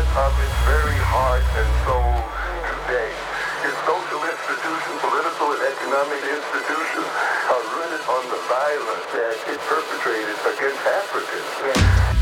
of its very heart and soul today. Its social institutions, political and economic institutions are rooted on the violence that it perpetrated against Africans.